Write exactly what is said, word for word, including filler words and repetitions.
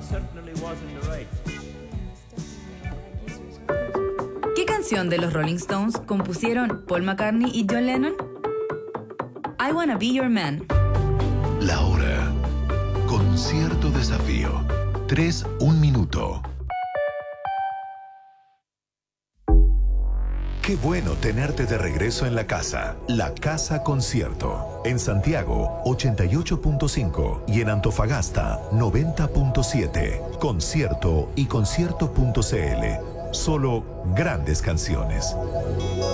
¿Qué canción de los Rolling Stones compusieron Paul McCartney y John Lennon? I Wanna Be Your Man. La hora. Concierto Desafío. tres, un minuto. Qué bueno tenerte de regreso en la casa. La Casa Concierto. En Santiago, ochenta y ocho punto cinco y en Antofagasta, noventa punto siete. Concierto y concierto punto c l. Solo grandes canciones.